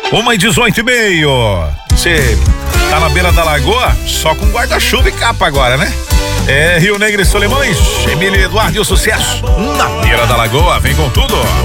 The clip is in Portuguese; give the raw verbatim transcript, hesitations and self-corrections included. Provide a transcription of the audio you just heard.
Uma e dezoito e meio. Você tá na beira da lagoa, só com guarda-chuva e capa agora, né? É Rio Negro e Solimões, Emília Eduardo e o sucesso. Na beira da lagoa, vem com tudo.